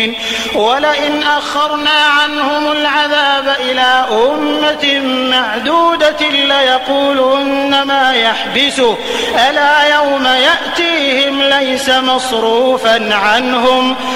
المؤمنين ولئن أخرنا عنهم العذاب إلى أمة معدودة ليقولن ما يحبسه ألا يوم يأتيهم ليس مصروفا عنهم